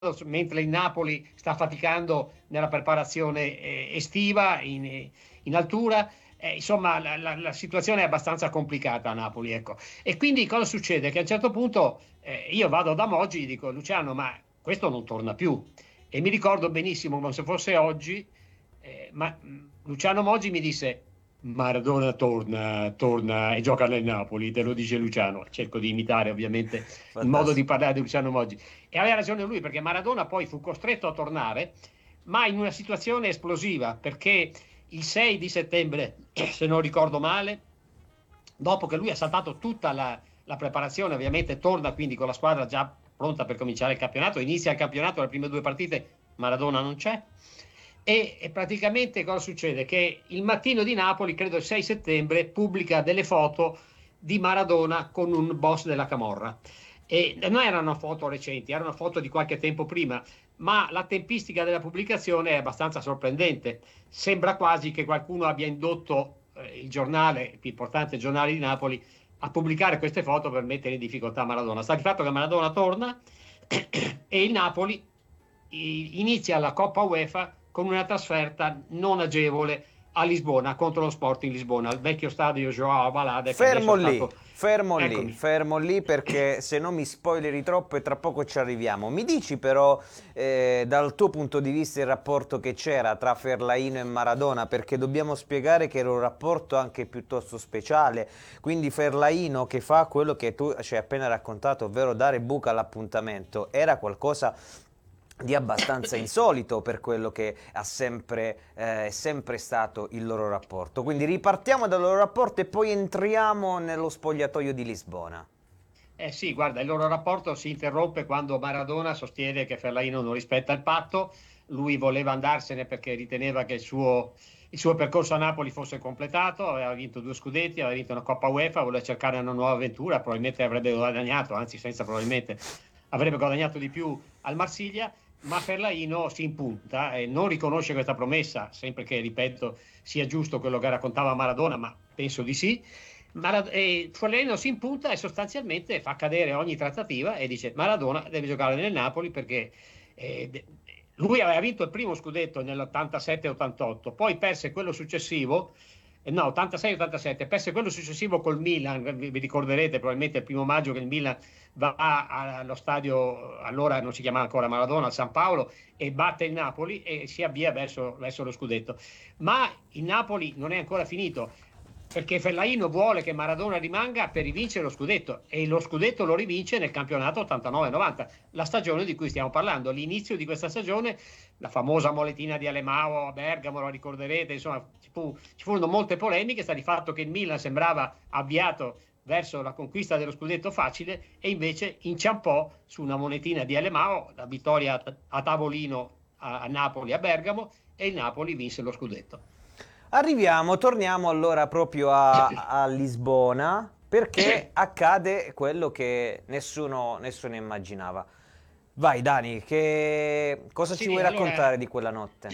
mentre il Napoli sta faticando nella preparazione estiva in altura. Insomma, la situazione è abbastanza complicata a Napoli, ecco. E quindi cosa succede? Che a un certo punto io vado da Moggi e dico: Luciano, ma questo non torna più. E mi ricordo benissimo, come se fosse oggi, Luciano Moggi mi disse: Maradona torna e gioca nel Napoli, te lo dice Luciano. Cerco di imitare ovviamente il modo di Fantastico. parlare di Luciano Moggi. E aveva ragione lui, perché Maradona poi fu costretto a tornare, ma in una situazione esplosiva, perché il 6 di settembre, se non ricordo male, dopo che lui ha saltato tutta la preparazione, ovviamente torna quindi con la squadra già pronta per cominciare il campionato, inizia il campionato, le prime due partite Maradona non c'è, e praticamente cosa succede? Che il mattino di Napoli, credo il 6 settembre, pubblica delle foto di Maradona con un boss della Camorra. E non erano foto recenti, erano foto di qualche tempo prima, ma la tempistica della pubblicazione è abbastanza sorprendente. Sembra quasi che qualcuno abbia indotto il giornale, il più importante giornale di Napoli, a pubblicare queste foto per mettere in difficoltà Maradona. Sta di fatto che Maradona torna e il Napoli inizia la Coppa UEFA con una trasferta non agevole a Lisbona contro lo Sporting Lisbona, al vecchio stadio João Alvalade, che adesso è stato... Eccomi. Fermo lì perché se no mi spoileri troppo e tra poco ci arriviamo. Mi dici però dal tuo punto di vista il rapporto che c'era tra Ferlaino e Maradona, perché dobbiamo spiegare che era un rapporto anche piuttosto speciale, quindi Ferlaino che fa quello che tu ci hai appena raccontato, ovvero dare buca all'appuntamento, era qualcosa di abbastanza insolito per quello che è sempre stato il loro rapporto. Quindi ripartiamo dal loro rapporto e poi entriamo nello spogliatoio di Lisbona. Eh sì, guarda, il loro rapporto si interrompe quando Maradona sostiene che Fellaino non rispetta il patto, lui voleva andarsene perché riteneva che il suo percorso a Napoli fosse completato, aveva vinto 2 scudetti, aveva vinto una Coppa UEFA, voleva cercare una nuova avventura, probabilmente avrebbe guadagnato, anzi senza probabilmente, avrebbe guadagnato di più al Marsiglia, ma Fellaino si impunta e non riconosce questa promessa, sempre che, ripeto, sia giusto quello che raccontava Maradona, ma penso di sì. Forlano si impunta e sostanzialmente fa cadere ogni trattativa e dice: Maradona deve giocare nel Napoli perché lui aveva vinto il primo scudetto nell'87-88, poi perse quello successivo, no, 86-87, perse quello successivo col Milan. Vi ricorderete probabilmente il 1° maggio che il Milan va allo stadio, allora non si chiamava ancora Maradona, al San Paolo, e batte il Napoli e si avvia verso lo scudetto. Ma il Napoli non è ancora finito, perché Fellaino vuole che Maradona rimanga per rivincere lo scudetto, e lo scudetto lo rivince nel campionato 89-90, la stagione di cui stiamo parlando. All'inizio di questa stagione, la famosa moletina di Alemao a Bergamo, lo ricorderete, insomma ci furono molte polemiche, sta di fatto che il Milan sembrava avviato verso la conquista dello scudetto facile e invece inciampò su una monetina di Alemao, la vittoria a tavolino a Napoli, a Bergamo, e il Napoli vinse lo scudetto. Torniamo allora proprio a Lisbona perché accade quello che nessuno immaginava. Vai Dani, cosa ci Sì, vuoi allora, raccontare di quella notte?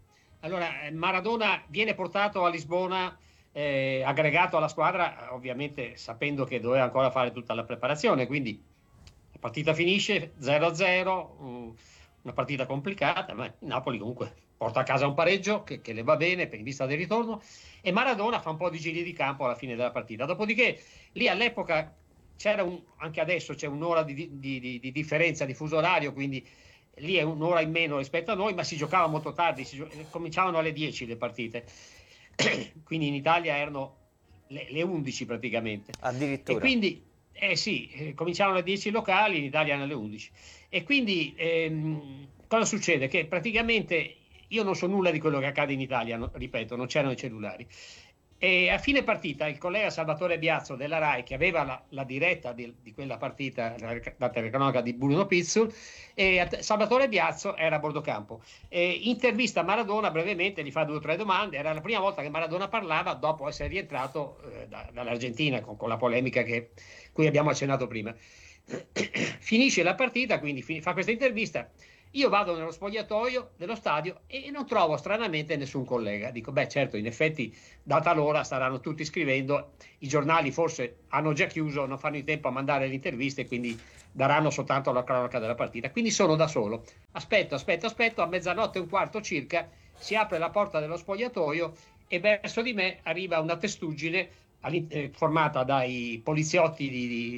Maradona viene portato a Lisbona, aggregato alla squadra, ovviamente sapendo che doveva ancora fare tutta la preparazione, quindi la partita finisce 0-0, una partita complicata, ma il Napoli comunque porta a casa un pareggio che le va bene in vista del ritorno, e Maradona fa un po' di giri di campo alla fine della partita. Dopodiché lì all'epoca anche adesso c'è un'ora di differenza di fuso orario, quindi lì è un'ora in meno rispetto a noi, ma si giocava molto tardi, cominciavano alle 10 le partite, quindi in Italia erano le 11 praticamente. E Addirittura. quindi, sì, cominciavano alle 10 locali, in Italia erano alle 11. E quindi cosa succede? Che praticamente io non so nulla di quello che accade in Italia, ripeto, non c'erano i cellulari. E a fine partita il collega Salvatore Biazzo della RAI, che aveva la diretta di quella partita, la telecronaca di Bruno Pizzul, e Salvatore Biazzo era a bordo campo. Intervista Maradona brevemente, gli fa 2 o 3 domande. Era la prima volta che Maradona parlava dopo essere rientrato dall'Argentina, con la polemica cui abbiamo accennato prima. Finisce la partita, quindi fa questa intervista. Io vado nello spogliatoio dello stadio e non trovo stranamente nessun collega. Dico, beh, certo, in effetti, data l'ora staranno tutti scrivendo, i giornali forse hanno già chiuso, non fanno in tempo a mandare le interviste, quindi daranno soltanto la cronaca della partita. Quindi sono da solo. Aspetto, a mezzanotte e un quarto circa si apre la porta dello spogliatoio e verso di me arriva una testuggine formata dai poliziotti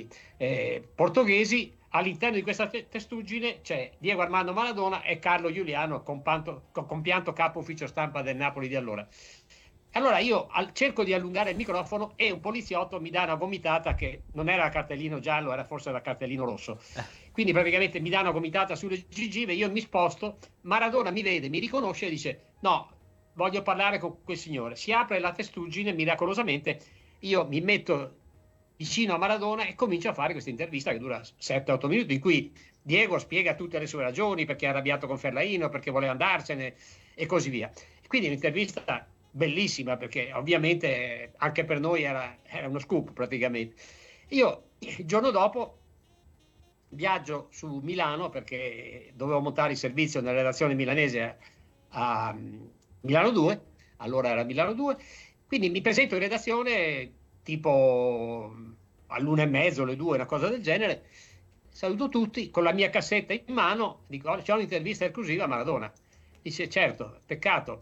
portoghesi. All'interno di questa testuggine c'è Diego Armando Maradona e Carlo Giuliano, compianto capo ufficio stampa del Napoli di allora. Allora io cerco di allungare il microfono e un poliziotto mi dà una gomitata che non era cartellino giallo, era forse da cartellino rosso. Quindi praticamente mi dà una gomitata sulle gengive, io mi sposto, Maradona mi vede, mi riconosce e dice no, voglio parlare con quel signore. Si apre la testuggine, miracolosamente io mi metto vicino a Maradona e comincio a fare questa intervista che dura 7-8 minuti, in cui Diego spiega tutte le sue ragioni, perché è arrabbiato con Fellaino, perché voleva andarsene e così via. Quindi un'intervista bellissima, perché ovviamente anche per noi era uno scoop praticamente. Io il giorno dopo viaggio su Milano perché dovevo montare il servizio nella redazione milanese a Milano 2, allora era Milano 2, quindi mi presento in redazione tipo all'1:30, alle 2, una cosa del genere. Saluto tutti con la mia cassetta in mano, dico c'è un'intervista esclusiva a Maradona. Dice certo, peccato.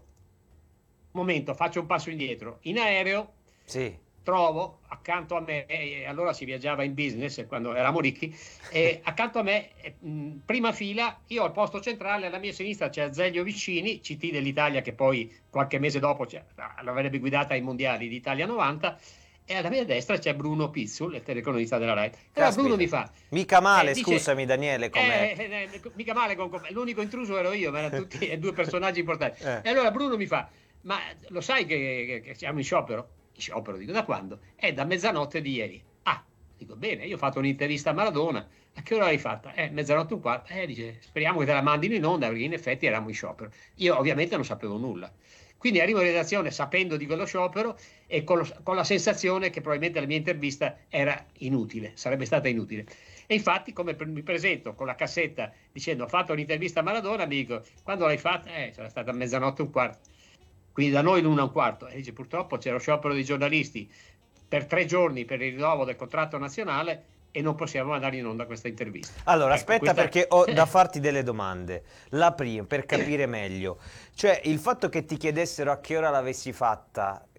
Un momento, faccio un passo indietro. In aereo Sì. trovo accanto a me, e allora si viaggiava in business quando eravamo ricchi, e accanto a me, prima fila, io al posto centrale, alla mia sinistra c'è Azeglio Vicini, CT dell'Italia che poi qualche mese dopo l'avrebbe guidata ai mondiali d'Italia 90, e alla mia destra c'è Bruno Pizzul, il telecronista della Rai. Allora Bruno mi fa... Mica male, dice, scusami Daniele, com'è? Mica male, l'unico intruso ero io, ma erano tutti e due personaggi importanti. E allora Bruno mi fa, ma lo sai che siamo in sciopero? In sciopero, dico, da quando? Da mezzanotte di ieri. Ah, dico, bene, io ho fatto un'intervista a Maradona. A che ora l'hai fatta? Mezzanotte e un quarto. Dice, speriamo che te la mandino in onda, perché in effetti eravamo in sciopero. Io ovviamente non sapevo nulla. Quindi arrivo in redazione sapendo di quello sciopero e con la sensazione che probabilmente la mia intervista era inutile, sarebbe stata inutile. E infatti, come mi presento con la cassetta dicendo ho fatto un'intervista a Maradona, mi dico, quando l'hai fatta? Sarà stata mezzanotte e un quarto. Quindi da noi l'1 e un quarto. E dice, purtroppo c'era lo sciopero dei giornalisti per 3 giorni per il rinnovo del contratto nazionale e non possiamo andare in onda questa intervista. Allora, aspetta, perché ho da farti delle domande. La prima, per capire meglio, cioè il fatto che ti chiedessero a che ora l'avessi fatta,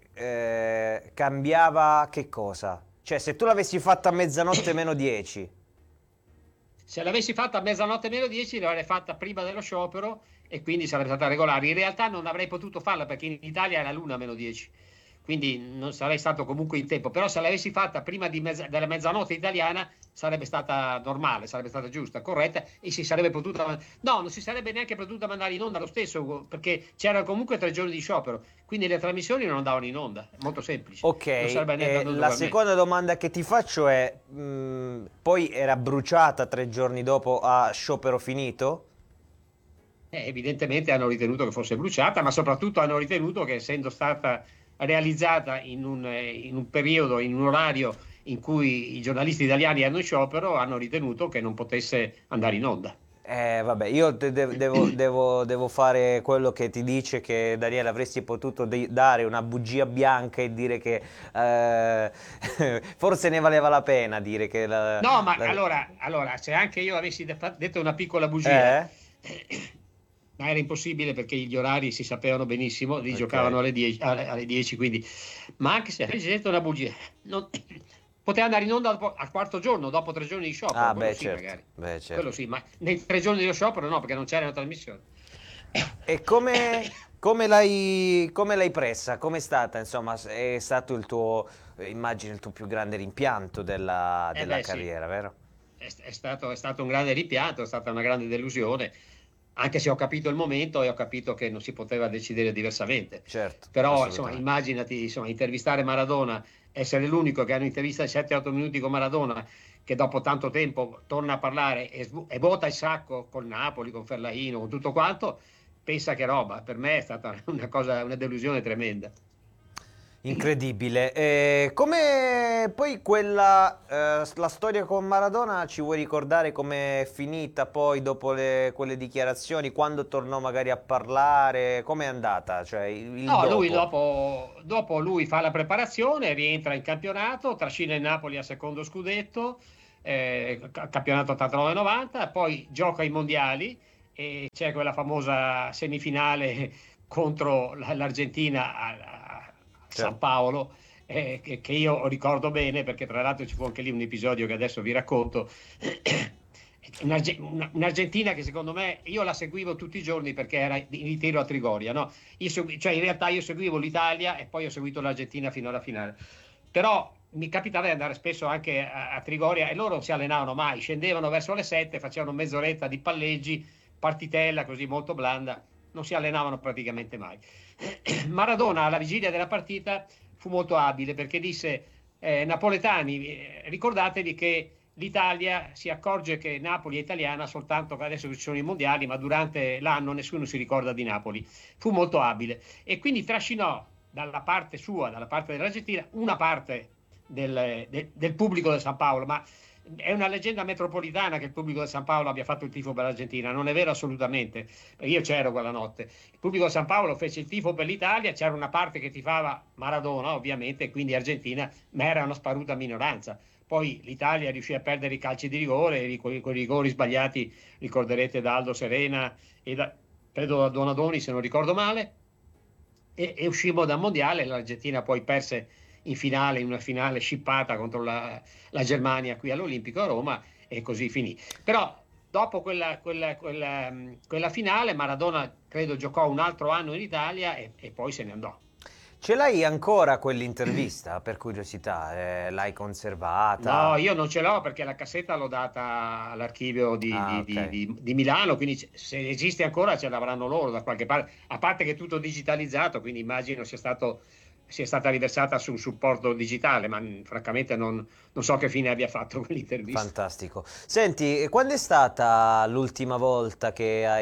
cambiava che cosa? Cioè, se tu l'avessi fatta a mezzanotte meno 10. Se l'avessi fatta a mezzanotte meno 10, l'avrei fatta prima dello sciopero e quindi sarebbe stata regolare. In realtà non avrei potuto farla perché in Italia era l'1 meno 10, quindi non sarei stato comunque in tempo. Però se l'avessi fatta prima della mezzanotte italiana sarebbe stata normale, sarebbe stata giusta, corretta e si sarebbe potuta... No, non si sarebbe neanche potuta mandare in onda lo stesso perché c'erano comunque 3 giorni di sciopero, quindi le trasmissioni non andavano in onda, è molto semplice. Ok, la seconda domanda che ti faccio è, poi era bruciata 3 giorni dopo a sciopero finito? Evidentemente hanno ritenuto che fosse bruciata, ma soprattutto hanno ritenuto che essendo stata realizzata in un periodo, in un orario in cui i giornalisti italiani hanno sciopero, hanno ritenuto che non potesse andare in onda. Vabbè, io devo fare quello che ti dice che Daniele avresti potuto dare una bugia bianca e dire che forse ne valeva la pena dire che No, ma allora, se anche io avessi detto una piccola bugia, ma era impossibile perché gli orari si sapevano benissimo, lì giocavano alle 10, quindi, ma anche se avessi detto una bugia, poteva andare in onda al quarto giorno, dopo 3 giorni di sciopero, beh, sì, certo. magari. Beh, certo. Quello sì, ma nei 3 giorni di sciopero no, perché non c'era la trasmissione. E come l'hai presa? Com'è stata? Insomma, è stato il tuo, immagino, il tuo più grande rimpianto della carriera, sì. vero? È stato un grande rimpianto, è stata una grande delusione, anche se ho capito il momento e ho capito che non si poteva decidere diversamente. Certo, Però, insomma, immaginati, intervistare Maradona, essere l'unico che ha un'intervista di 7-8 minuti con Maradona, che dopo tanto tempo torna a parlare e vota il sacco con Napoli, con Fellaino, con tutto quanto, pensa che roba. Per me è stata una delusione tremenda. Incredibile. Come poi quella, la storia con Maradona, ci vuoi ricordare com'è finita poi dopo quelle dichiarazioni, quando tornò magari a parlare, com'è andata, cioè il No, lui dopo? dopo lui fa la preparazione, rientra in campionato, trascina il Napoli al secondo scudetto, campionato 89-90, poi gioca i mondiali e c'è quella famosa semifinale contro l'Argentina a San Certo. Paolo, che io ricordo bene perché tra l'altro ci fu anche lì un episodio che adesso vi racconto. Un'Argentina che secondo me io la seguivo tutti i giorni perché era in ritiro a Trigoria, no? Cioè in realtà io seguivo l'Italia e poi ho seguito l'Argentina fino alla finale. Però mi capitava di andare spesso anche a Trigoria e loro non si allenavano mai, scendevano verso le 7, facevano mezz'oretta di palleggi, partitella così molto blanda, non si allenavano praticamente mai. Maradona alla vigilia della partita fu molto abile perché disse napoletani, ricordatevi che l'Italia si accorge che Napoli è italiana soltanto che adesso ci sono i mondiali, ma durante l'anno nessuno si ricorda di Napoli. Fu molto abile e quindi trascinò dalla parte sua, dalla parte dell'Argentina, una parte del pubblico del San Paolo, ma è una leggenda metropolitana che il pubblico del San Paolo abbia fatto il tifo per l'Argentina, non è vero assolutamente, io c'ero quella notte. Il pubblico del San Paolo fece il tifo per l'Italia, c'era una parte che tifava Maradona ovviamente, quindi Argentina, ma era una sparuta minoranza. Poi l'Italia riuscì a perdere i calci di rigore, con i rigori sbagliati, ricorderete da Aldo Serena e credo da Donadoni se non ricordo male, e uscimmo dal mondiale, l'Argentina poi perse in finale, in una finale scippata contro la Germania qui all'Olimpico a Roma e così finì. Però dopo quella finale Maradona credo giocò un altro anno in Italia e poi se ne andò. Ce l'hai ancora quell'intervista, per curiosità? L'hai No, conservata? io non ce l'ho perché la cassetta l'ho data all'archivio Ah, ok. di Milano, quindi se esiste ancora ce l'avranno loro da qualche parte, a parte che è tutto digitalizzato, quindi immagino sia stata riversata su un supporto digitale, ma francamente non so che fine abbia fatto quell'intervista. Fantastico. Senti, quando è stata l'ultima volta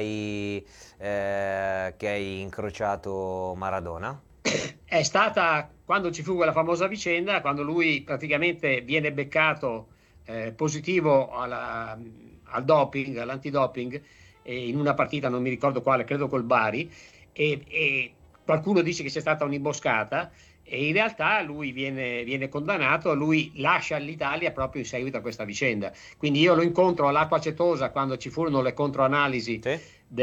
che hai incrociato Maradona? È stata quando ci fu quella famosa vicenda, quando lui praticamente viene beccato positivo al doping, all'antidoping, in una partita, non mi ricordo quale, credo col Bari, e qualcuno dice che c'è stata un'imboscata e in realtà lui viene condannato, lui lascia l'Italia proprio in seguito a questa vicenda. Quindi io lo incontro all'acqua acetosa quando ci furono le controanalisi Sì?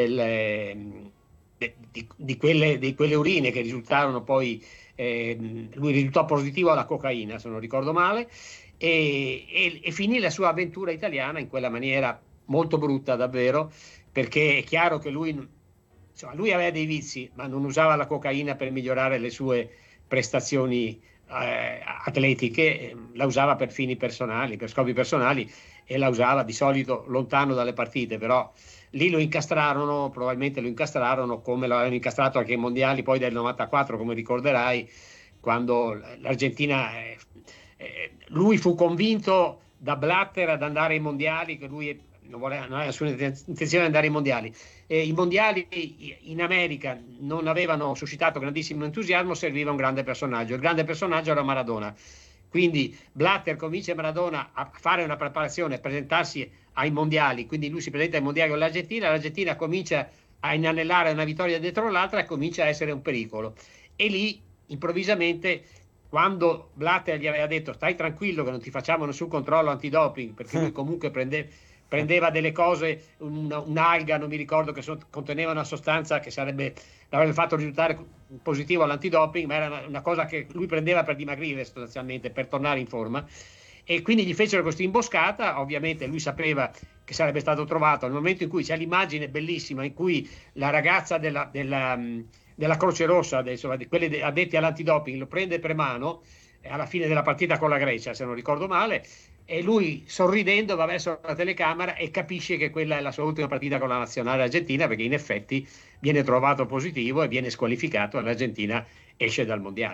di quelle urine che risultarono poi, lui risultò positivo alla cocaina, se non ricordo male, e finì la sua avventura italiana in quella maniera molto brutta davvero, perché è chiaro che lui, insomma, lui aveva dei vizi, ma non usava la cocaina per migliorare le sue prestazioni atletiche, la usava per fini personali, per scopi personali e la usava di solito lontano dalle partite, però lì lo incastrarono, probabilmente lo incastrarono come lo avevano incastrato anche ai mondiali poi del 94, come ricorderai, quando l'Argentina, lui fu convinto da Blatter ad andare ai mondiali, che lui non aveva nessuna intenzione di andare ai mondiali. I mondiali in America non avevano suscitato grandissimo entusiasmo, serviva un grande personaggio. Il grande personaggio era Maradona. Quindi Blatter convince Maradona a fare una preparazione, a presentarsi ai mondiali, quindi lui si presenta ai mondiali con l'Argentina, l'Argentina comincia a inanellare una vittoria dietro l'altra e comincia a essere un pericolo. E lì improvvisamente quando Blatter gli aveva detto stai tranquillo che non ti facciamo nessun controllo antidoping, perché lui comunque prendeva delle cose, un'alga, non mi ricordo, che conteneva una sostanza che l'avrebbe fatto risultare positivo all'antidoping, ma era una cosa che lui prendeva per dimagrire sostanzialmente, per tornare in forma. E quindi gli fecero questa imboscata, ovviamente lui sapeva che sarebbe stato trovato nel momento in cui c'è l'immagine bellissima in cui la ragazza della Croce Rossa, insomma, di quelli addetti all'antidoping, lo prende per mano alla fine della partita con la Grecia, se non ricordo male, e lui sorridendo va verso la telecamera e capisce che quella è la sua ultima partita con la nazionale argentina, perché in effetti viene trovato positivo e viene squalificato e l'Argentina esce dal mondiale.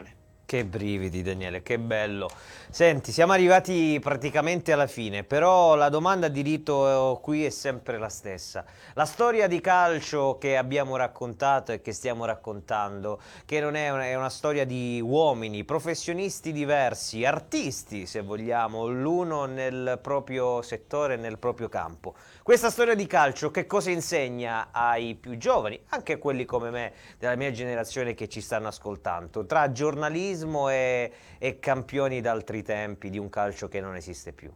Che brividi, Daniele, che bello. Senti, siamo arrivati praticamente alla fine, però la domanda di rito qui è sempre la stessa. La storia di calcio che abbiamo raccontato e che stiamo raccontando, che non è una storia di uomini, professionisti diversi, artisti, se vogliamo, l'uno nel proprio settore, nel proprio campo. Questa storia di calcio che cosa insegna ai più giovani, anche a quelli come me, della mia generazione che ci stanno ascoltando, tra giornalismo e campioni d'altri tempi di un calcio che non esiste più?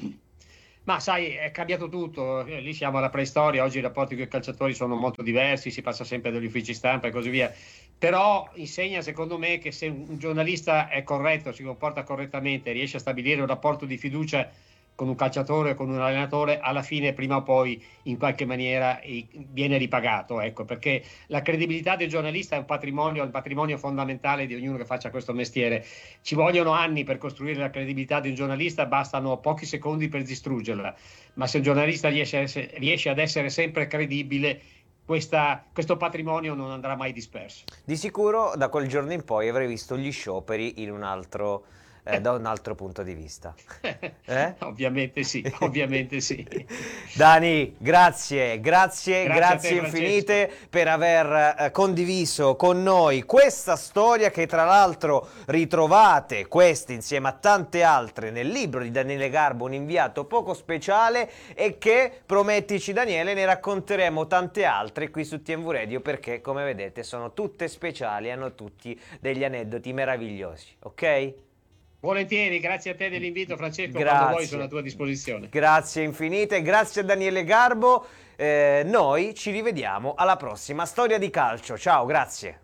Ma sai, è cambiato tutto, lì siamo alla preistoria, oggi i rapporti con i calciatori sono molto diversi, si passa sempre dagli uffici stampa e così via, però insegna secondo me che se un giornalista è corretto, si comporta correttamente, riesce a stabilire un rapporto di fiducia con un calciatore o con un allenatore, alla fine prima o poi in qualche maniera viene ripagato, ecco, perché la credibilità del giornalista è un patrimonio fondamentale di ognuno che faccia questo mestiere. Ci vogliono anni per costruire la credibilità di un giornalista, bastano pochi secondi per distruggerla, ma se un giornalista riesce ad essere sempre credibile, questo patrimonio non andrà mai disperso. Di sicuro da quel giorno in poi avrei visto gli scioperi in un altro, da un altro punto di vista. Ovviamente sì, ovviamente sì. Dani, grazie Grazie infinite per aver condiviso con noi questa storia che tra l'altro ritrovate, queste insieme a tante altre, nel libro di Daniele Garbo, un inviato poco speciale, e che, promettici Daniele, ne racconteremo tante altre qui su TMV Radio, perché come vedete sono tutte speciali, hanno tutti degli aneddoti meravigliosi, ok? Volentieri, grazie a te dell'invito Francesco, Grazie. quando vuoi sono a tua disposizione. Grazie infinite, grazie a Daniele Garbo, noi ci rivediamo alla prossima Storia di Calcio, ciao, grazie.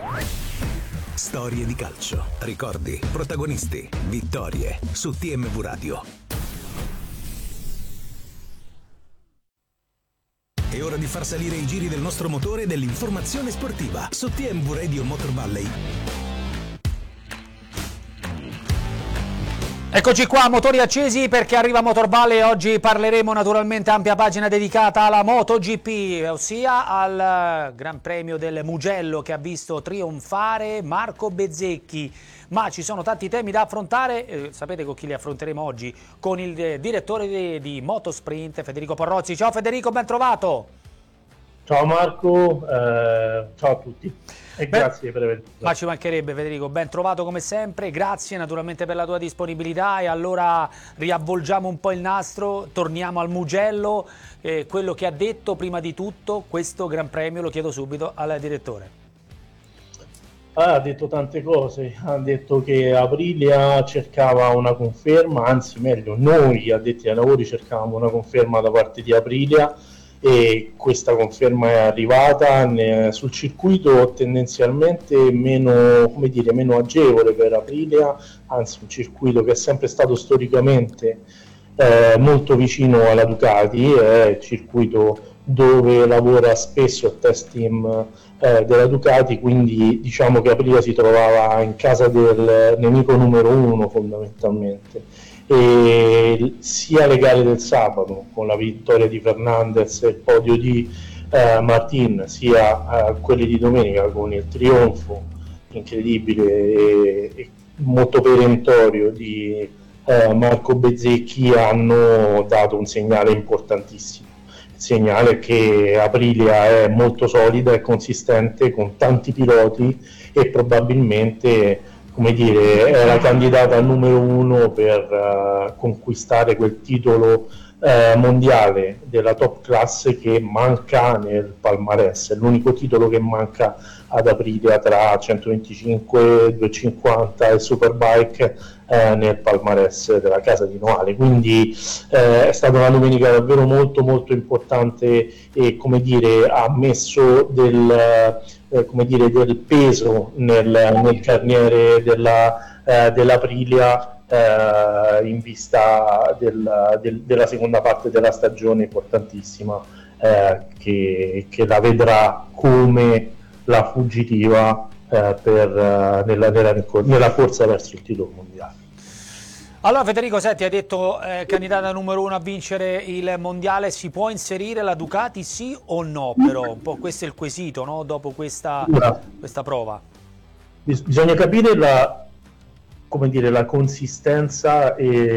Storie di calcio, ricordi, protagonisti, vittorie su TMV Radio. È ora di far salire i giri del nostro motore dell'informazione sportiva su TMV Radio Motor Valley. Eccoci qua, motori accesi perché arriva Motorvalle e oggi parleremo naturalmente ampia pagina dedicata alla MotoGP, ossia al Gran Premio del Mugello che ha visto trionfare Marco Bezzecchi. Ma ci sono tanti temi da affrontare, sapete con chi li affronteremo oggi? Con il direttore di Motosprint, Federico Porrozzi. Ciao Federico, ben trovato! Ciao Marco, ciao a tutti e grazie per aver... Ma ci mancherebbe Federico, ben trovato come sempre, grazie naturalmente per la tua disponibilità e allora riavvolgiamo un po' il nastro, torniamo al Mugello, quello che ha detto prima di tutto questo Gran Premio, lo chiedo subito al direttore. Ha detto tante cose, ha detto che Aprilia cercava una conferma, anzi meglio noi addetti ai lavori cercavamo una conferma da parte di Aprilia, e questa conferma è arrivata sul circuito tendenzialmente meno, come dire, meno agevole per Aprilia, anzi un circuito che è sempre stato storicamente molto vicino alla Ducati, è il circuito dove lavora spesso il test team della Ducati, quindi diciamo che Aprilia si trovava in casa del nemico numero uno fondamentalmente. E sia le gare del sabato con la vittoria di Fernandez e il podio di Martin, sia quelli di domenica con il trionfo incredibile e molto perentorio di Marco Bezzecchi hanno dato un segnale importantissimo. Il segnale è che Aprilia è molto solida e consistente con tanti piloti e probabilmente, come dire, è la candidata numero uno per conquistare quel titolo mondiale della top class che manca nel palmarès. È l'unico titolo che manca ad Aprilia tra 125, 250 e Superbike nel palmarès della casa di Noale. Quindi è stata una domenica davvero molto molto importante e, come dire, ha messo del peso nel carniere dell'Aprilia in vista della seconda parte della stagione importantissima, che la vedrà come la fuggitiva nella corsa verso il titolo mondiale. Allora Federico, senti, hai detto candidata numero uno a vincere il mondiale, si può inserire la Ducati sì o no? Però un po' questo è il quesito, no? Dopo questa prova. Bisogna capire come dire, la consistenza e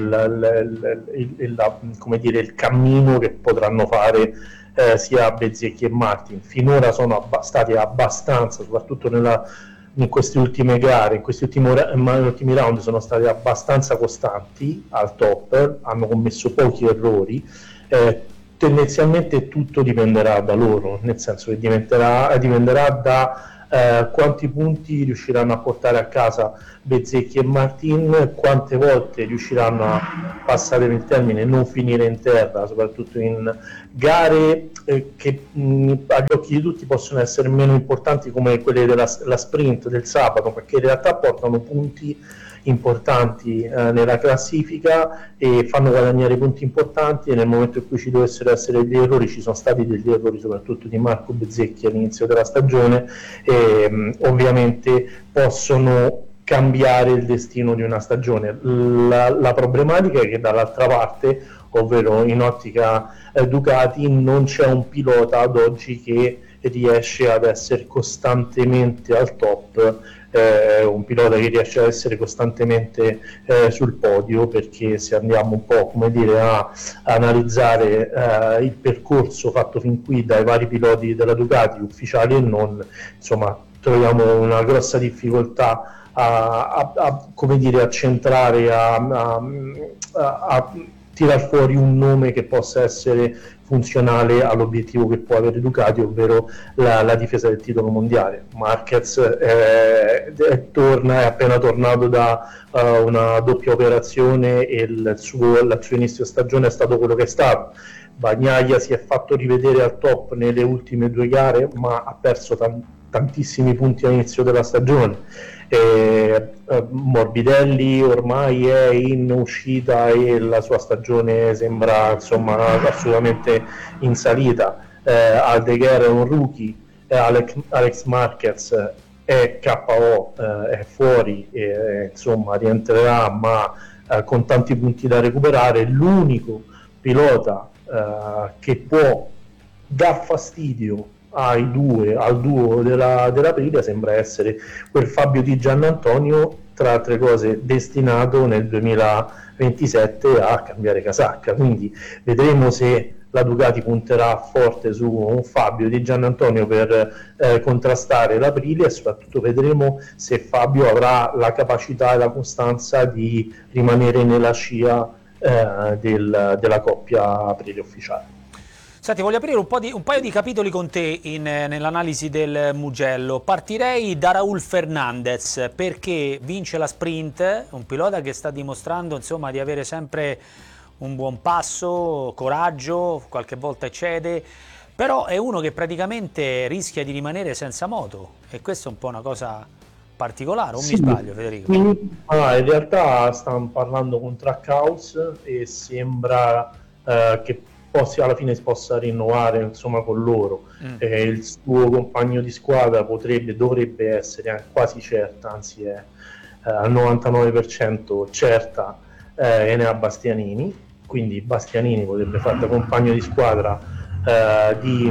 come dire, il cammino che potranno fare sia Bezzecchi e Martin. Finora sono stati abbastanza, soprattutto in queste ultime gare, in questi ultimi round, sono stati abbastanza costanti al top, hanno commesso pochi errori. Tendenzialmente tutto dipenderà da loro, nel senso che dipenderà da quanti punti riusciranno a portare a casa Bezzecchi e Martin, quante volte riusciranno a passare il termine e non finire in terra, soprattutto in gare che agli occhi di tutti possono essere meno importanti come quelle della sprint del sabato, perché in realtà portano punti importanti nella classifica e fanno guadagnare punti importanti, e nel momento in cui ci dovessero essere degli errori, ci sono stati degli errori soprattutto di Marco Bezzecchi all'inizio della stagione, e ovviamente possono cambiare il destino di una stagione. La problematica è che dall'altra parte, ovvero in ottica Ducati, non c'è un pilota ad oggi che riesce ad essere costantemente al top, un pilota che riesce ad essere costantemente sul podio, perché se andiamo un po', come dire, a analizzare il percorso fatto fin qui dai vari piloti della Ducati, ufficiali e non, insomma, troviamo una grossa difficoltà come dire, a centrare, a tirar fuori un nome che possa essere funzionale all'obiettivo che può avere Ducati, ovvero la difesa del titolo mondiale. Marquez è appena tornato da una doppia operazione e il suo inizio stagione è stato quello che è stato. Bagnaia si è fatto rivedere al top nelle ultime 2 gare, ma ha perso tantissimi punti all'inizio della stagione. Morbidelli ormai è in uscita e la sua stagione sembra, insomma, assolutamente in salita. Aldeguer è un rookie, Alex Marquez è KO, è fuori, insomma rientrerà, ma con tanti punti da recuperare. L'unico pilota che può dar fastidio al duo della Aprilia sembra essere quel Fabio Di Giannantonio, tra altre cose destinato nel 2027 a cambiare casacca, quindi vedremo se la Ducati punterà forte su un Fabio Di Giannantonio per contrastare l'Aprilia, e soprattutto vedremo se Fabio avrà la capacità e la costanza di rimanere nella scia della coppia Aprilia ufficiale. Senti, voglio aprire un paio di capitoli con te nell'analisi del Mugello. Partirei da Raúl Fernández, perché vince la sprint, un pilota che sta dimostrando, insomma, di avere sempre un buon passo, coraggio, qualche volta eccede, però è uno che praticamente rischia di rimanere senza moto, e questa è un po' una cosa particolare, o sì, mi sbaglio, Federico? In realtà stanno parlando con Trackhouse e sembra che alla fine si possa rinnovare, insomma, con loro. Il suo compagno di squadra dovrebbe essere quasi certa, anzi è al 99% certa, Enea Bastianini, quindi Bastianini potrebbe fare da compagno di squadra di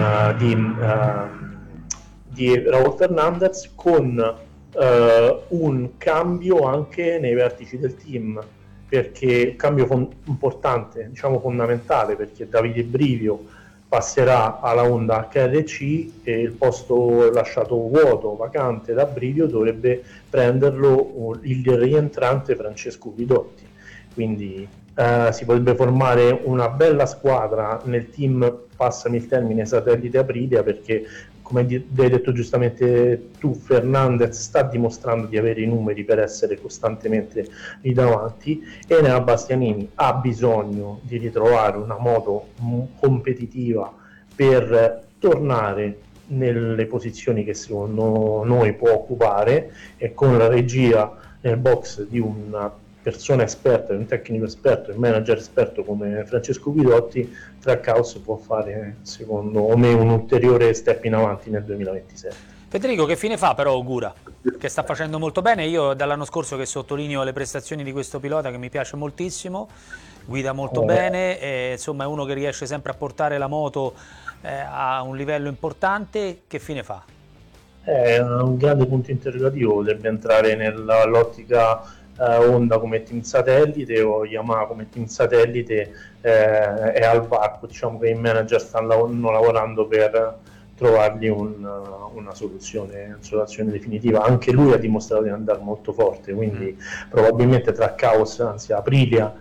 Raúl Fernández, con un cambio anche nei vertici del team, perché cambio importante, diciamo fondamentale, perché Davide Brivio passerà alla Honda HRC e il posto lasciato vuoto, vacante da Brivio, dovrebbe prenderlo il rientrante Francesco Guidotti. Quindi si potrebbe formare una bella squadra nel team, passami il termine, satellite Aprilia, perché, come hai detto giustamente tu, Fernandez sta dimostrando di avere i numeri per essere costantemente lì davanti, e Enea Bastianini ha bisogno di ritrovare una moto competitiva per tornare nelle posizioni che secondo noi può occupare, e con la regia nel box di una persona esperta, un tecnico esperto, un manager esperto come Francesco Guidotti, Trackhouse può fare, secondo me, un ulteriore step in avanti nel 2027. Federico, che fine fa però Ogura, che sta facendo molto bene? Io dall'anno scorso che sottolineo le prestazioni di questo pilota, che mi piace moltissimo, guida molto bene, e, insomma, è uno che riesce sempre a portare la moto a un livello importante. Che fine fa? È un grande punto interrogativo, potrebbe entrare nell'ottica Honda come team satellite o Yamaha come team satellite, è al varco, diciamo che i manager stanno lavorando per trovargli una soluzione definitiva. Anche lui ha dimostrato di andare molto forte, quindi probabilmente tra Chaos, anzi Aprilia,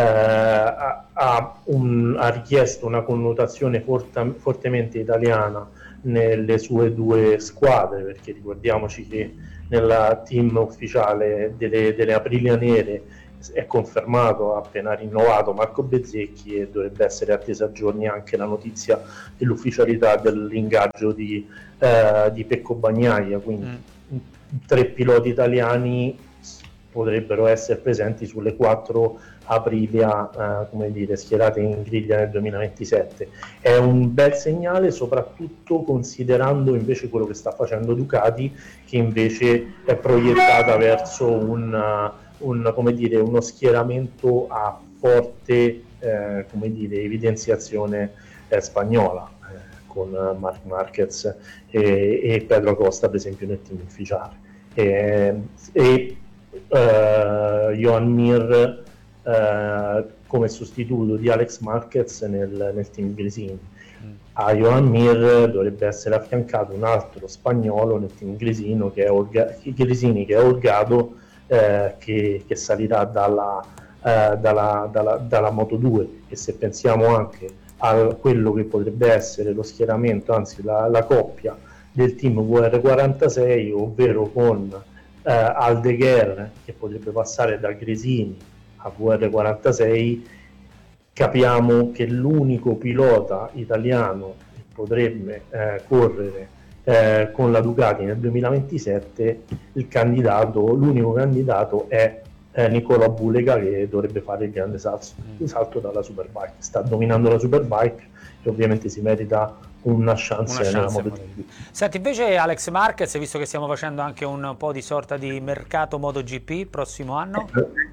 ha richiesto una connotazione fortemente italiana nelle sue due squadre, perché ricordiamoci che nella team ufficiale delle Aprilia Nere è confermato, ha appena rinnovato Marco Bezzecchi, e dovrebbe essere attesa a giorni anche la notizia dell'ufficialità dell'ingaggio di Pecco Bagnaia, quindi 3 piloti italiani potrebbero essere presenti sulle 4 Aprilia schierate in griglia nel 2027. È un bel segnale, soprattutto considerando invece quello che sta facendo Ducati, che invece è proiettata verso uno schieramento a forte evidenziazione spagnola, con Marc Marquez e Pedro Acosta per esempio nel team ufficiale, e Joan Mir come sostituto di Alex Marquez nel team Gresini. A Joan Mir dovrebbe essere affiancato un altro spagnolo nel team Gresini, che è Olgado, che salirà dalla Moto 2. E se pensiamo anche a quello che potrebbe essere lo schieramento, anzi la coppia del team VR46, ovvero con Aldeguer, che potrebbe passare da Gresini a VR46, capiamo che l'unico pilota italiano che potrebbe correre con la Ducati nel 2027, l'unico candidato è Nicola Bulega, che dovrebbe fare il grande salto dalla Superbike. Sta dominando la Superbike e ovviamente si merita una chance nella MotoGP. Senti, invece Alex Marquez, visto che stiamo facendo anche un po' di sorta di mercato MotoGP prossimo anno,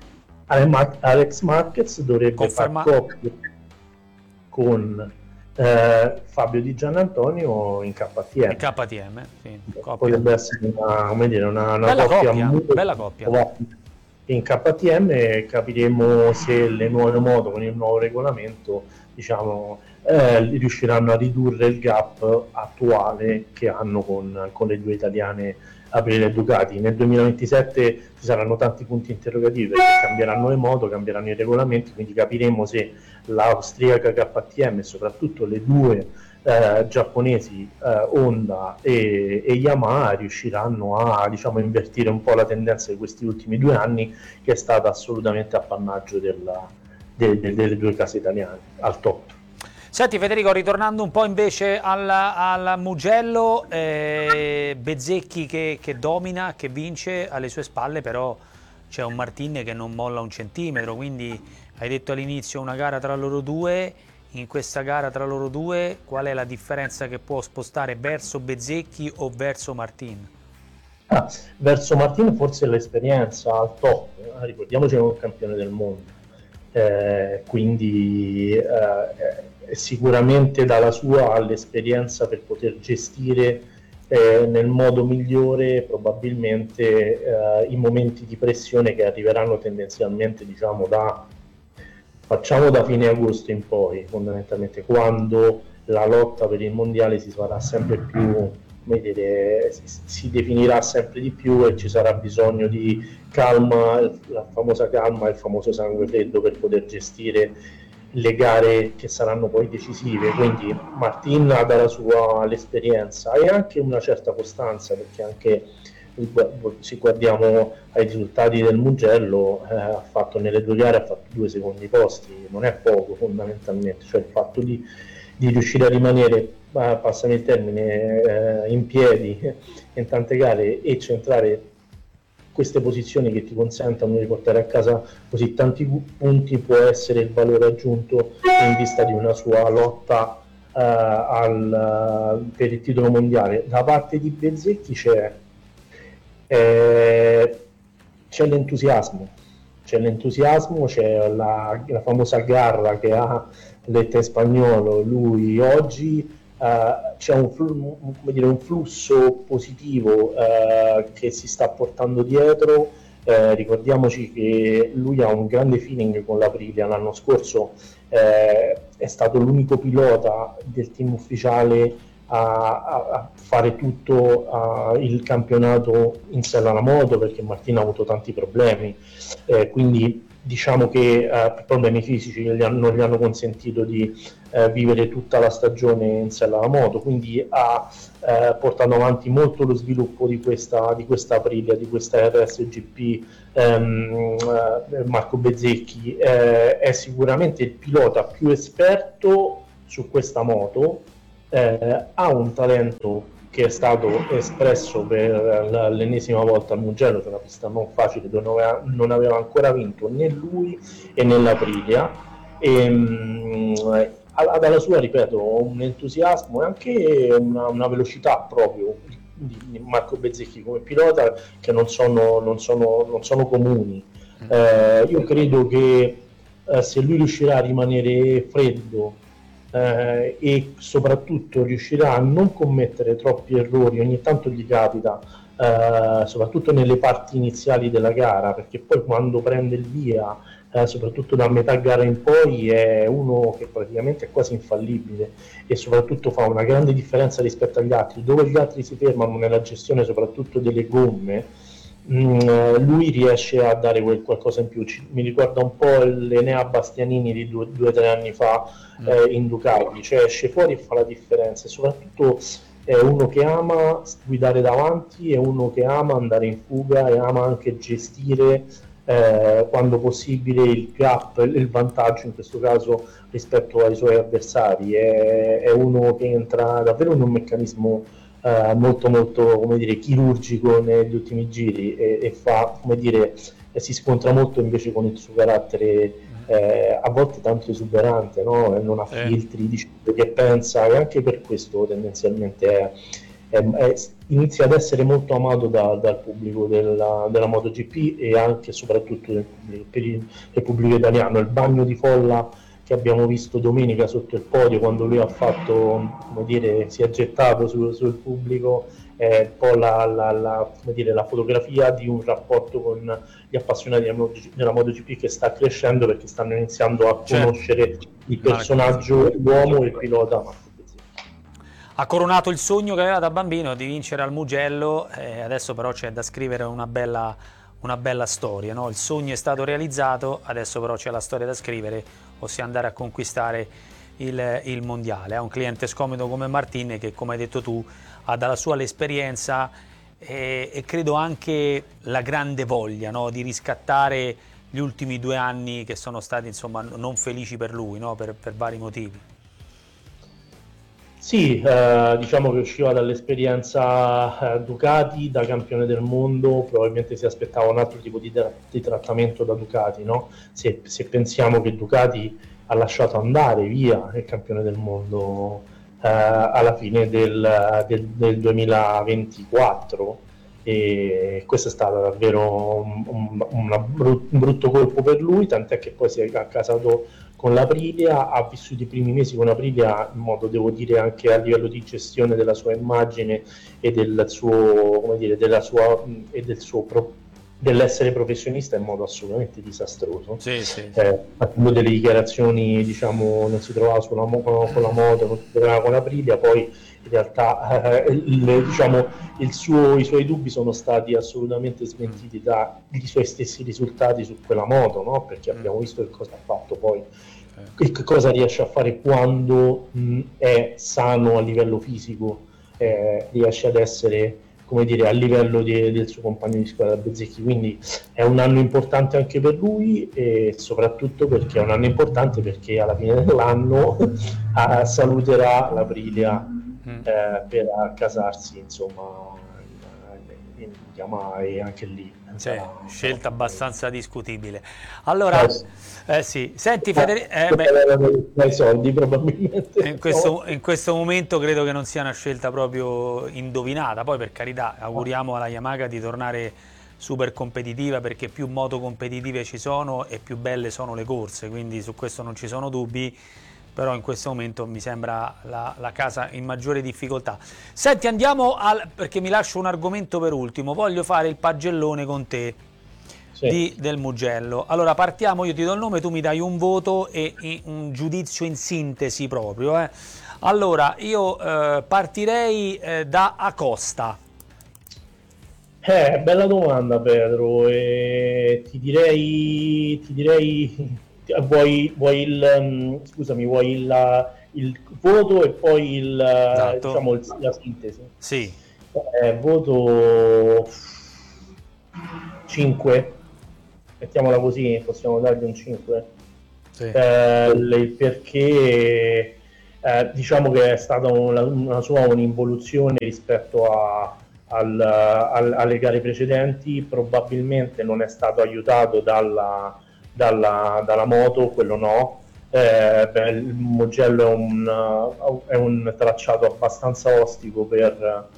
Alex Marquez dovrebbe fare coppia con Fabio Di Giannantonio in KTM. KTM, sì, potrebbe essere una bella coppia. In KTM capiremo se le nuove moto con il nuovo regolamento, riusciranno a ridurre il gap attuale che hanno con le due italiane Aprilia e Ducati. Nel 2027 ci saranno tanti punti interrogativi, perché cambieranno le moto, cambieranno i regolamenti, quindi capiremo se l'austriaca KTM e soprattutto le due giapponesi Honda e Yamaha riusciranno a invertire un po' la tendenza di questi ultimi 2 anni, che è stata assolutamente appannaggio delle due case italiane al top. Senti Federico, ritornando un po' invece al Mugello, Bezzecchi che domina, che vince, alle sue spalle però c'è un Martin che non molla un centimetro, quindi hai detto all'inizio una gara tra loro due. In questa gara tra loro due qual è la differenza che può spostare verso Bezzecchi o verso Martin? Verso Martin forse l'esperienza al top, ricordiamoci che è un campione del mondo, quindi sicuramente dalla sua all'esperienza per poter gestire nel modo migliore probabilmente i momenti di pressione che arriveranno tendenzialmente facciamo da fine agosto in poi, fondamentalmente, quando la lotta per il mondiale si farà sempre più, si definirà sempre di più, e ci sarà bisogno di calma, la famosa calma, il famoso sangue freddo, per poter gestire le gare che saranno poi decisive. Quindi Martin ha dalla sua l'esperienza e anche una certa costanza, perché anche se guardiamo ai risultati del Mugello, nelle 2 gare ha fatto 2 secondi posti, non è poco fondamentalmente, cioè il fatto di riuscire a rimanere, passami il termine, in piedi in tante gare e centrare queste posizioni che ti consentono di portare a casa così tanti punti, può essere il valore aggiunto in vista di una sua lotta per il titolo mondiale. Da parte di Bezzecchi c'è l'entusiasmo, c'è la famosa garra che ha detta in spagnolo lui oggi, c'è un flusso positivo che si sta portando dietro. Ricordiamoci che lui ha un grande feeling con l'Aprilia. L'anno scorso è stato l'unico pilota del team ufficiale a fare tutto il campionato in sella alla moto, perché Martino ha avuto tanti problemi, quindi diciamo che problemi fisici non gli hanno consentito di vivere tutta la stagione in sella alla moto, quindi ha portato avanti molto lo sviluppo di questa Aprilia, di questa RSGP. Marco Bezzecchi è sicuramente il pilota più esperto su questa moto, ha un talento che è stato espresso per l'ennesima volta al Mugello, che è una pista non facile dove non aveva ancora vinto né lui e né l'Aprilia, ha dalla sua, ripeto, un entusiasmo e anche una velocità proprio di Marco Bezzecchi come pilota che non sono comuni. Io credo che se lui riuscirà a rimanere freddo e soprattutto riuscirà a non commettere troppi errori, ogni tanto gli capita, soprattutto nelle parti iniziali della gara, perché poi quando prende il via, soprattutto da metà gara in poi, è uno che praticamente è quasi infallibile e soprattutto fa una grande differenza rispetto agli altri. Dove gli altri si fermano nella gestione soprattutto delle gomme, lui riesce a dare qualcosa in più. Mi ricorda un po' l'Enea Bastianini di 2 o 3 anni fa in Ducati, cioè esce fuori e fa la differenza, e soprattutto è uno che ama guidare davanti, è uno che ama andare in fuga e ama anche gestire quando possibile il gap, il vantaggio in questo caso rispetto ai suoi avversari. È uno che entra davvero in un meccanismo molto molto, come dire, chirurgico negli ultimi giri e fa, come dire, si scontra molto invece con il suo carattere a volte tanto esuberante, no? Non ha filtri, dice che pensa, e anche per questo tendenzialmente inizia ad essere molto amato dal pubblico della MotoGP e anche e soprattutto per il pubblico italiano. Il bagno di folla che abbiamo visto domenica sotto il podio, quando lui ha fatto, come dire, si è gettato sul pubblico, è un po' come dire, la fotografia di un rapporto con gli appassionati della MotoGP che sta crescendo, perché stanno iniziando a conoscere il personaggio, l'uomo e il pilota Marco Bezzecchi. Ha coronato il sogno che aveva da bambino di vincere al Mugello, adesso però c'è da scrivere una bella storia, no? Il sogno è stato realizzato, adesso però c'è la storia da scrivere, ossia andare a conquistare il mondiale. Ha un cliente scomodo come Martin che, come hai detto tu, ha dalla sua l'esperienza e credo anche la grande voglia, no? Di riscattare gli ultimi 2 anni che sono stati, insomma, non felici per lui, no? Per vari motivi. Sì, diciamo che usciva dall'esperienza Ducati, da campione del mondo, probabilmente si aspettava un altro tipo di trattamento da Ducati, no? Se pensiamo che Ducati ha lasciato andare via il campione del mondo alla fine del 2024, e questo è stato davvero un brutto colpo per lui, tant'è che poi si è accasato con l'Aprilia, ha vissuto i primi mesi con l'Aprilia in modo, devo dire, anche a livello di gestione della sua immagine e del suo, come dire, dell'essere professionista in modo assolutamente disastroso. Sì. Facendo delle dichiarazioni, diciamo, non si trovava con la moto, non si trovava con l'Aprilia, poi in realtà diciamo, i suoi dubbi sono stati assolutamente smentiti dai suoi stessi risultati su quella moto, no? Perché abbiamo visto che cosa ha fatto poi, che cosa riesce a fare quando è sano a livello fisico, riesce ad essere, come dire, a livello del suo compagno di squadra Bezzecchi. Quindi è un anno importante anche per lui, e soprattutto perché è un anno importante perché alla fine dell'anno saluterà l'Aprilia per accasarsi, insomma, in Yamaha, e anche lì scelta abbastanza discutibile. Allora, sì, senti Federico, dai soldi probabilmente in questo momento credo che non sia una scelta proprio indovinata. Poi, per carità, auguriamo alla Yamaha di tornare super competitiva, perché più moto competitive ci sono e più belle sono le corse, quindi su questo non ci sono dubbi. però in questo momento mi sembra la casa in maggiore difficoltà. Senti, andiamo perché mi lascio un argomento per ultimo, voglio fare il pagellone con te. Sì. Del Mugello. Allora partiamo, io ti do il nome, tu mi dai un voto e un giudizio in sintesi proprio. Allora, io partirei da Acosta. Bella domanda, Pedro. Ti direi vuoi il voto e poi esatto. diciamo la sintesi? Sì. Voto 5. Mettiamola così, possiamo dargli un 5. Sì. Perché diciamo che è stata una sua un'involuzione rispetto alle gare precedenti. Probabilmente non è stato aiutato dalla moto, quello no. Il Mugello è un tracciato abbastanza ostico per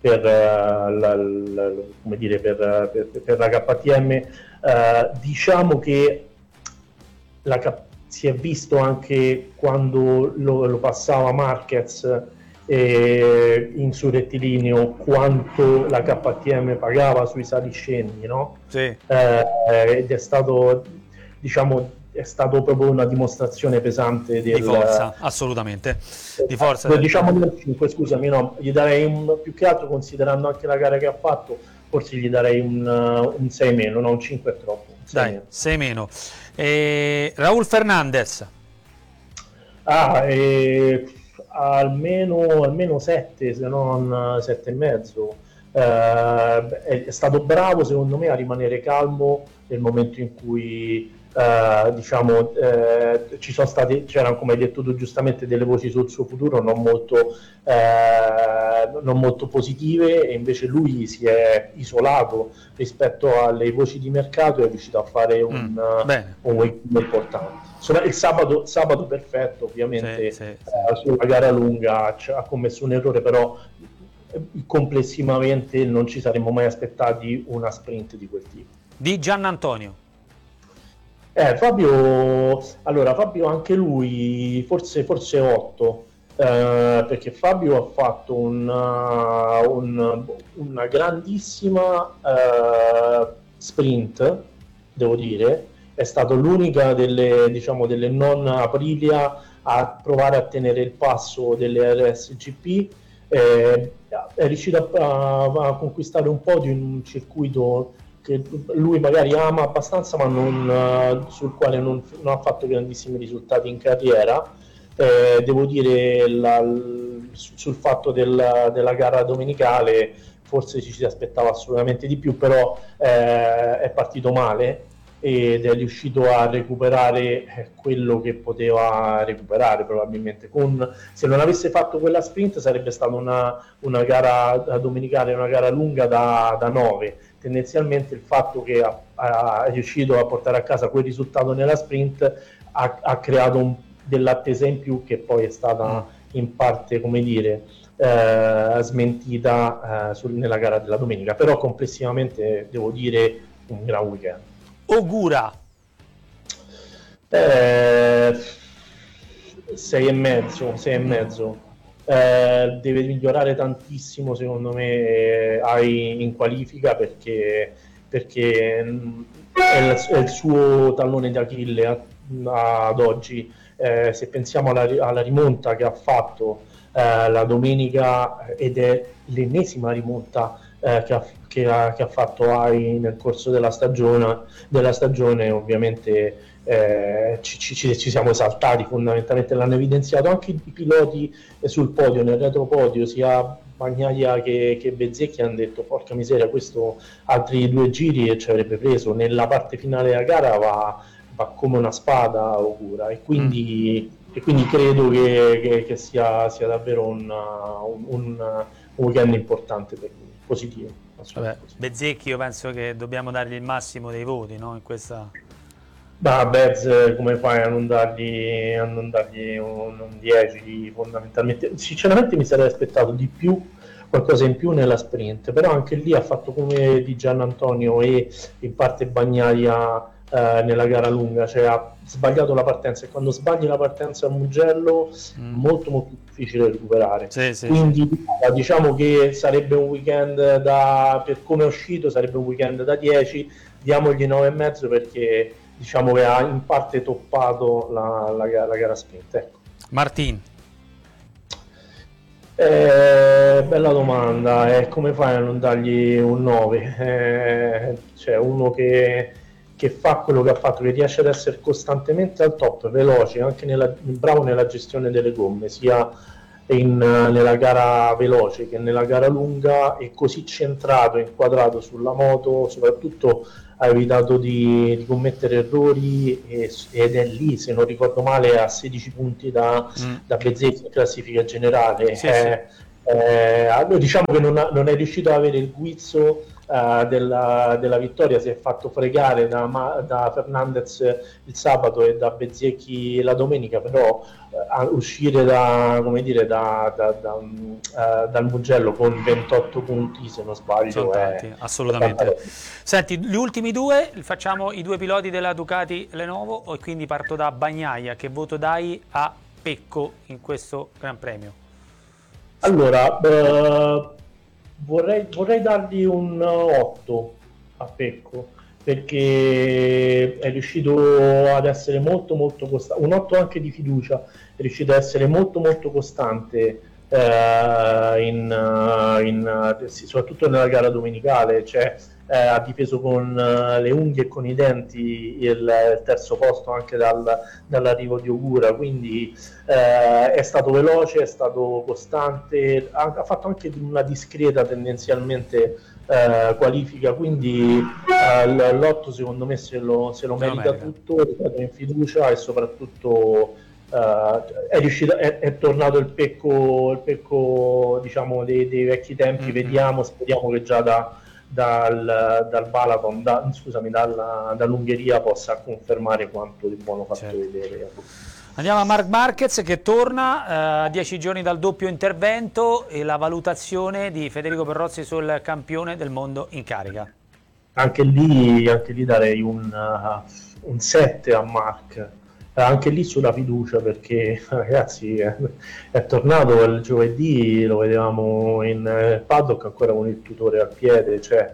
la KTM. Diciamo che si è visto anche quando lo passava Marquez in sul rettilineo quanto la KTM pagava sui saliscendi, no? Sì. Ed è stato, diciamo, proprio una dimostrazione pesante di forza, assolutamente di forza. Diciamo del 5, scusami, no, gli darei più che altro, considerando anche la gara che ha fatto, forse gli darei un 6 meno, no, un 5 è troppo. 6 meno. Raúl Fernández. Almeno 7, se non 7 e mezzo. È stato bravo secondo me a rimanere calmo nel momento in cui ci sono state, c'erano, come hai detto tu giustamente, delle voci sul suo futuro non molto positive, e invece lui si è isolato rispetto alle voci di mercato e è riuscito a fare un weekend importante. Insomma, il sabato perfetto, ovviamente. Sì. Sulla gara lunga ha commesso un errore, però complessivamente non ci saremmo mai aspettati una sprint di quel tipo. Di Giannantonio. Fabio anche lui forse 8, perché Fabio ha fatto una grandissima sprint, devo dire. È stato l'unica delle non Aprilia a provare a tenere il passo delle RSGP. È riuscito a conquistare un podio in un circuito che lui magari ama abbastanza, ma sul quale non ha fatto grandissimi risultati in carriera. Devo dire, sul fatto della gara domenicale forse ci si aspettava assolutamente di più, però è partito male ed è riuscito a recuperare quello che poteva recuperare. Probabilmente se non avesse fatto quella sprint sarebbe stata una gara domenicale, una gara lunga da 9. Tendenzialmente il fatto che è riuscito a portare a casa quel risultato nella sprint ha creato del latte in più, che poi è stata in parte, come dire, smentita nella gara della domenica. Però complessivamente devo dire un gran weekend. Ogura 6,5. Deve migliorare tantissimo secondo me in qualifica, perché è il suo tallone d'Achille ad oggi. Se pensiamo alla rimonta che ha fatto la domenica, ed è l'ennesima rimonta che ha fatto AI nel corso della stagione, ovviamente ci siamo esaltati, fondamentalmente l'hanno evidenziato anche i piloti sul podio, nel retropodio, sia Bagnaia che Bezzecchi hanno detto porca miseria, questo altri 2 giri e ci avrebbe preso. Nella parte finale della gara va come una spada Ogura, e quindi credo che sia davvero un weekend importante per lui, positivo. Vabbè, Bezzecchi, io penso che dobbiamo dargli il massimo dei voti, no? In questa... Bez, come fai a non dargli un 10 fondamentalmente? Sinceramente mi sarei aspettato di più, qualcosa in più nella sprint, però anche lì ha fatto come di Giannantonio e in parte Bagnaia nella gara lunga, cioè ha sbagliato la partenza, e quando sbagli la partenza al Mugello molto molto difficile recuperare. Quindi diciamo che sarebbe un weekend per come è uscito, sarebbe un weekend da 10, diamogli 9,5 perché diciamo che ha in parte toppato la gara sprint. Ecco. Martin. Bella domanda, come fai a non dargli un 9? Cioè uno che fa quello che ha fatto, che riesce ad essere costantemente al top, veloce, anche bravo nella gestione delle gomme, sia nella gara veloce che nella gara lunga, e così centrato, inquadrato sulla moto, soprattutto ha evitato di commettere errori, ed è lì, se non ricordo male, a 16 punti da Bezzecchi in classifica generale. Diciamo che non è riuscito ad avere il guizzo della vittoria, si è fatto fregare da Fernandez il sabato e da Bezzecchi la domenica, però uscire dal Mugello con 28 punti, se non sbaglio, assolutamente. Senti, gli ultimi due facciamo i due piloti della Ducati Lenovo, e quindi parto da Bagnaia. Che voto dai a Pecco in questo Gran Premio? Allora, vorrei dargli un 8 a Pecco, perché è riuscito ad essere molto molto costante, un 8 anche di fiducia, è riuscito ad essere molto molto costante soprattutto nella gara domenicale, cioè ha difeso con le unghie e con i denti il terzo posto anche dall'arrivo di Ogura, quindi è stato veloce, è stato costante, ha fatto anche una discreta tendenzialmente qualifica, quindi l'8 secondo me se lo merita tutto, in fiducia, e soprattutto è tornato il Pecco diciamo dei vecchi tempi. Vediamo, speriamo che già dal Balaton, dall'Ungheria possa confermare quanto di buono fatto vedere. Andiamo a Marc Marquez, che torna a 10 giorni dal doppio intervento, e la valutazione di Federico Perrozzi sul campione del mondo in carica. Anche lì darei un 7 a Marc, anche lì sulla fiducia, perché ragazzi è tornato il giovedì, lo vedevamo in paddock ancora con il tutore al piede, cioè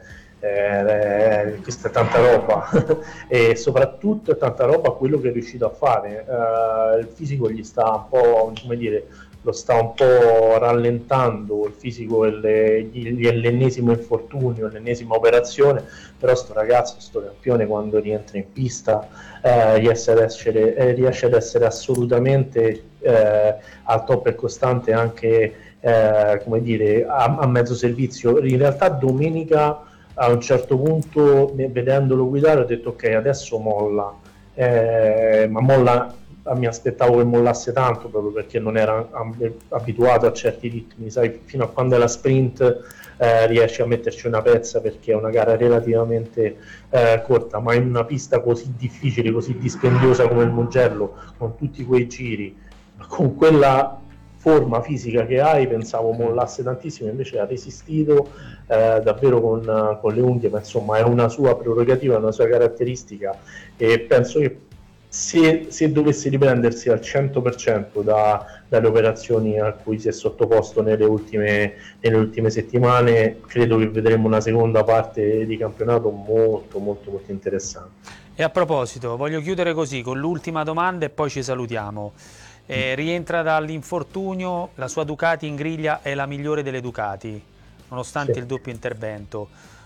questa è tanta roba e soprattutto è tanta roba quello che è riuscito a fare. Il fisico gli sta un po', come dire, lo sta un po' rallentando, il fisico è l'ennesimo infortunio, l'ennesima operazione, però sto ragazzo, sto campione, quando rientra in pista riesce ad essere assolutamente al top e costante, anche come dire, a mezzo servizio. In realtà domenica a un certo punto, vedendolo guidare, ho detto ok, adesso molla, ma molla, mi aspettavo che mollasse tanto, proprio perché non era abituato a certi ritmi, sai, fino a quando è la sprint riesce a metterci una pezza, perché è una gara relativamente corta, ma in una pista così difficile, così dispendiosa come il Mugello, con tutti quei giri, con quella forma fisica che hai, pensavo mollasse tantissimo, invece ha resistito davvero con le unghie, ma insomma è una sua prerogativa, una sua caratteristica, e penso che se dovesse riprendersi al 100% dalle operazioni a cui si è sottoposto nelle ultime settimane, credo che vedremo una seconda parte di campionato molto molto molto interessante. E a proposito, voglio chiudere così con l'ultima domanda e poi ci salutiamo. Rientra dall'infortunio, la sua Ducati in griglia è la migliore delle Ducati, nonostante il doppio intervento.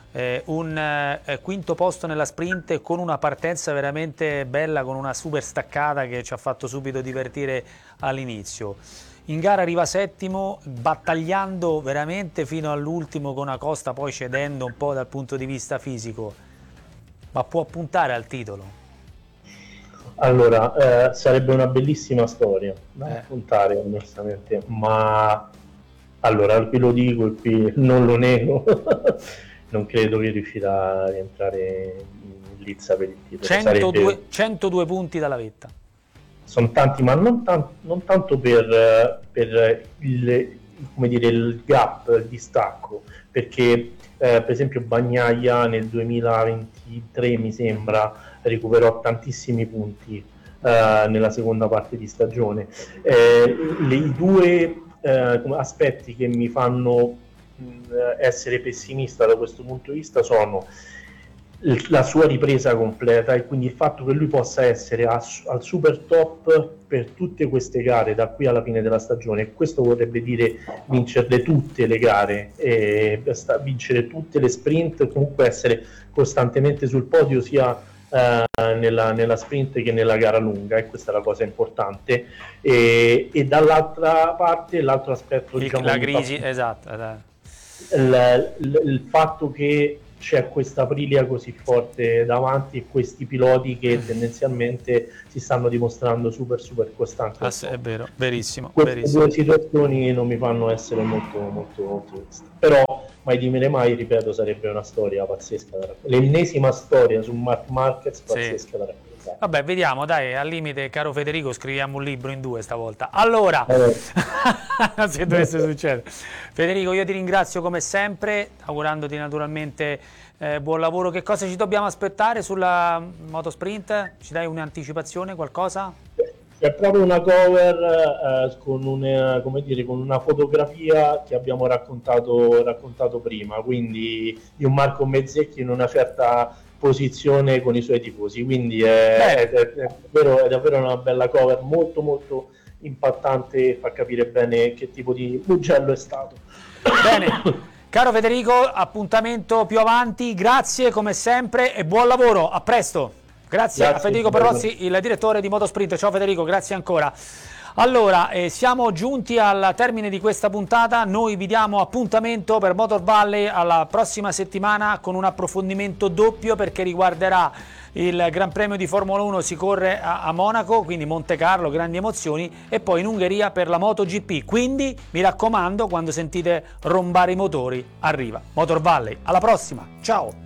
Un quinto posto nella sprint, con una partenza veramente bella, con una super staccata che ci ha fatto subito divertire all'inizio. In gara arriva settimo, battagliando veramente fino all'ultimo con Acosta, poi cedendo un po' dal punto di vista fisico, ma può puntare al titolo? Allora, sarebbe una bellissima storia da raccontare, onestamente, ma allora ve lo dico e qui non lo nego, non credo che riuscirà a rientrare in lizza per il titolo. 102 punti dalla vetta. Sono tanti, ma non tanto per come dire, il gap, il distacco, perché per esempio Bagnaia nel 2023 mi sembra recuperò tantissimi punti nella seconda parte di stagione. I due aspetti che mi fanno essere pessimista da questo punto di vista sono la sua ripresa completa e quindi il fatto che lui possa essere al super top per tutte queste gare da qui alla fine della stagione, e questo vorrebbe dire vincerle tutte le gare, vincere tutte le sprint, comunque essere costantemente sul podio sia nella sprint che nella gara lunga, e questa è la cosa importante. E dall'altra parte l'altro aspetto, diciamo, la crisi, esatto, il fatto che c'è questa Aprilia così forte davanti e questi piloti che tendenzialmente si stanno dimostrando super costanti. È vero, verissimo. Queste due situazioni non mi fanno essere molto ottimista, però mai dire mai, ripeto, sarebbe una storia pazzesca l'ennesima storia su Marc Marquez pazzesca da raccontare. Vabbè, vediamo, dai, al limite, caro Federico, scriviamo un libro in 2 stavolta. Allora, se dovesse succedere. Federico, io ti ringrazio come sempre, augurandoti naturalmente buon lavoro. Che cosa ci dobbiamo aspettare sulla Motosprint? Ci dai un'anticipazione, qualcosa? C'è proprio una cover con una fotografia che abbiamo raccontato prima, quindi di un Marco Mezzecchi in una certa posizione con i suoi tifosi, quindi è davvero una bella cover, molto impattante, e fa capire bene che tipo di Mugello è stato. Bene, caro Federico, appuntamento più avanti, grazie come sempre e buon lavoro, a presto. Grazie a Federico Perrozzi, il direttore di Motosprint. Ciao Federico, grazie ancora. Allora, siamo giunti al termine di questa puntata. Noi vi diamo appuntamento per Motor Valley alla prossima settimana con un approfondimento doppio, perché riguarderà il Gran Premio di Formula 1, si corre a Monaco, quindi Monte Carlo, grandi emozioni, e poi in Ungheria per la MotoGP. Quindi mi raccomando, quando sentite rombare i motori, arriva Motor Valley. Alla prossima, ciao!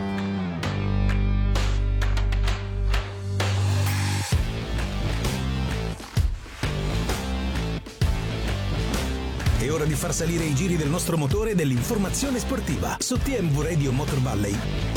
È ora di far salire i giri del nostro motore e dell'informazione sportiva su TMV Radio Motor Valley.